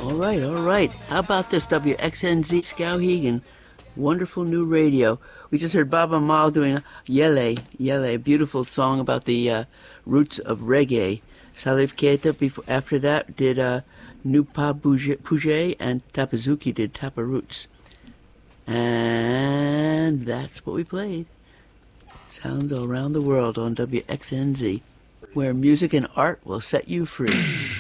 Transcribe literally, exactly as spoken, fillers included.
All right, all right. How about this, W X N Z Skowhegan? Wonderful new radio. We just heard Baba Mal doing Yele, Yele, a beautiful song about the uh, roots of reggae. Salif Keita, before, after that, did uh, Nupa Puje, and Tapazuki did Tapa Roots. And that's what we played. Sounds all around the world on W X N Z, where music and art will set you free.